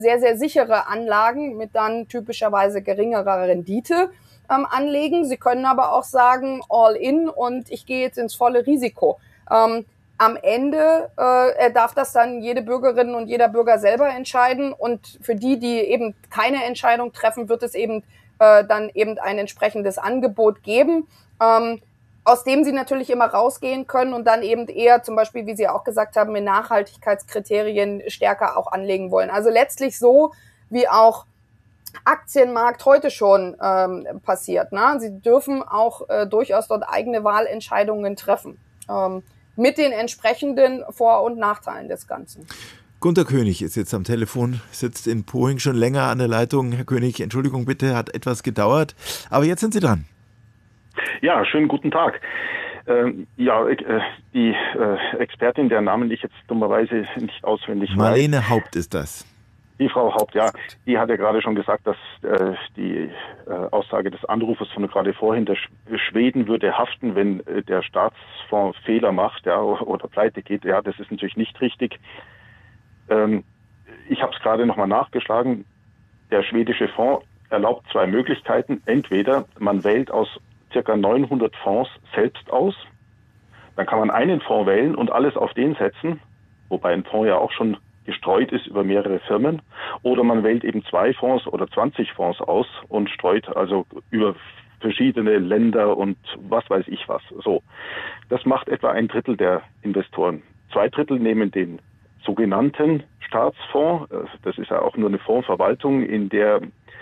sehr, sehr sichere Anlagen mit dann typischerweise geringerer Rendite anlegen. Sie können aber auch sagen, all in und ich gehe jetzt ins volle Risiko. Am Ende darf das dann jede Bürgerin und jeder Bürger selber entscheiden. Und für die, die eben keine Entscheidung treffen, wird es eben dann eben ein entsprechendes Angebot geben, aus dem sie natürlich immer rausgehen können und dann eben eher zum Beispiel, wie Sie auch gesagt haben, in Nachhaltigkeitskriterien stärker auch anlegen wollen. Also letztlich so, wie auch Aktienmarkt heute schon passiert. Ne? Sie dürfen auch durchaus dort eigene Wahlentscheidungen treffen. Mit den entsprechenden Vor- und Nachteilen des Ganzen. Gunter König ist jetzt am Telefon, sitzt in Poing schon länger an der Leitung. Herr König, Entschuldigung bitte, hat etwas gedauert, aber jetzt sind Sie dran. Ja, schönen guten Tag. Die Expertin, deren Namen ich jetzt dummerweise nicht auswendig weiß. Marlene Haupt ist das. Die Frau Haupt, ja, die hat ja gerade schon gesagt, dass die Aussage des Anrufers von gerade vorhin, der Schweden würde haften, wenn der Staatsfonds Fehler macht, ja, oder pleite geht. Ja, das ist natürlich nicht richtig. Ich habe es gerade nochmal nachgeschlagen. Der schwedische Fonds erlaubt zwei Möglichkeiten. Entweder man wählt aus ca. 900 Fonds selbst aus. Dann kann man einen Fonds wählen und alles auf den setzen, wobei ein Fonds ja auch schon gestreut ist über mehrere Firmen, oder man wählt eben 2 Fonds oder 20 Fonds aus und streut also über verschiedene Länder und was weiß ich was. So, das macht etwa 1/3 der Investoren. 2/3 nehmen den sogenannten Staatsfonds. Das ist ja auch nur eine Fondsverwaltung, in der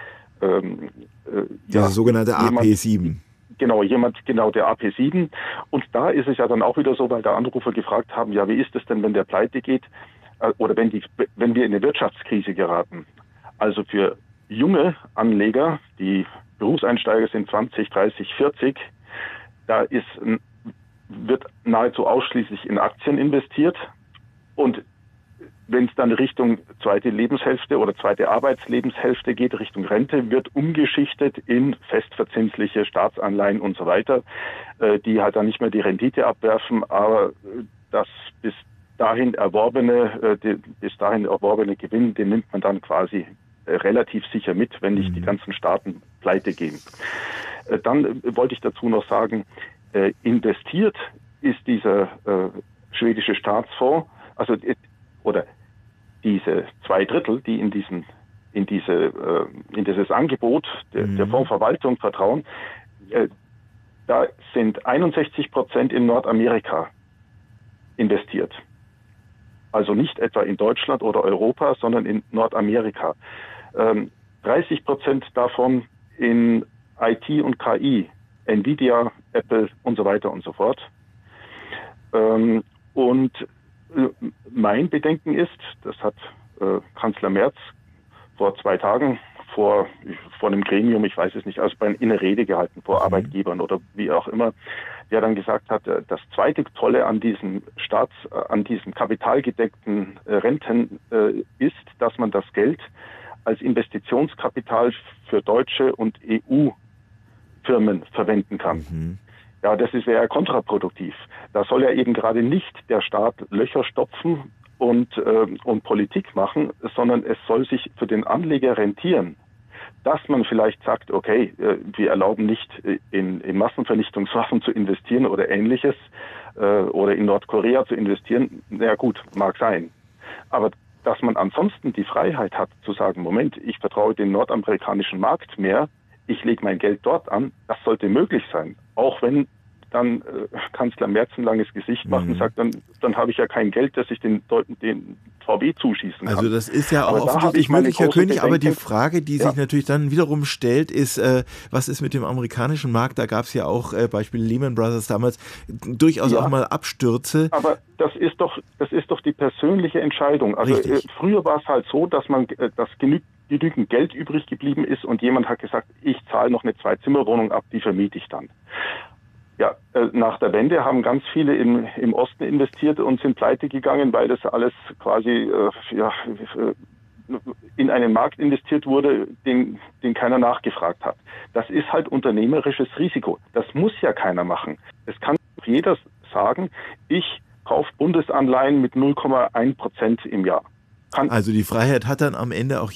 der sogenannte AP7. Genau, der AP7. Und da ist es ja dann auch wieder so, weil der Anrufer gefragt haben, ja, wie ist es denn, wenn der pleite geht? Oder wenn wir in eine Wirtschaftskrise geraten. Also für junge Anleger, die Berufseinsteiger sind 20, 30, 40, da wird nahezu ausschließlich in Aktien investiert. Und wenn es dann Richtung zweite Lebenshälfte oder zweite Arbeitslebenshälfte geht, Richtung Rente, wird umgeschichtet in festverzinsliche Staatsanleihen und so weiter, die halt dann nicht mehr die Rendite abwerfen, aber das bis dahin erworbene Gewinn, den nimmt man dann quasi relativ sicher mit, wenn nicht die ganzen Staaten pleite gehen. Dann wollte ich dazu noch sagen, investiert ist dieser schwedische Staatsfonds, also oder diese 2/3, die in dieses Angebot der Fondsverwaltung vertrauen, da sind 61% in Nordamerika investiert. Also nicht etwa in Deutschland oder Europa, sondern in Nordamerika. 30% davon in IT und KI, Nvidia, Apple und so weiter und so fort. Und mein Bedenken ist, das hat Kanzler Merz vor 2 Tagen vor einem Gremium, ich weiß es nicht, also in einer Rede gehalten vor Arbeitgebern oder wie auch immer, der dann gesagt hat, das zweite Tolle an diesem kapitalgedeckten Renten ist, dass man das Geld als Investitionskapital für deutsche und EU-Firmen verwenden kann. Ja, das ist eher kontraproduktiv. Da soll ja eben gerade nicht der Staat Löcher stopfen und Politik machen, sondern es soll sich für den Anleger rentieren, dass man vielleicht sagt, okay, wir erlauben nicht in Massenvernichtungswaffen zu investieren oder Ähnliches oder in Nordkorea zu investieren, na gut, mag sein. Aber dass man ansonsten die Freiheit hat zu sagen, Moment, ich vertraue dem nordamerikanischen Markt mehr, ich lege mein Geld dort an, das sollte möglich sein. Auch wenn dann Kanzler Merz ein langes Gesicht macht und sagt, dann habe ich ja kein Geld, dass ich den VW zuschießen kann. Also das ist ja auch offensichtlich möglich, Herr König, aber die Frage, die sich natürlich dann wiederum stellt, ist, was ist mit dem amerikanischen Markt? Da gab es ja auch Beispiel Lehman Brothers damals, durchaus auch mal Abstürze. Aber das ist doch die persönliche Entscheidung. Also früher war es halt so, dass genügend Geld übrig geblieben ist und jemand hat gesagt, ich zahle noch eine 2-Zimmer-Wohnung ab, die vermiete ich dann. Ja, nach der Wende haben ganz viele im Osten investiert und sind pleite gegangen, weil das alles quasi in einen Markt investiert wurde, den keiner nachgefragt hat. Das ist halt unternehmerisches Risiko. Das muss ja keiner machen. Es kann jeder sagen, ich kaufe Bundesanleihen mit 0,1% im Jahr. Also die Freiheit hat dann am Ende auch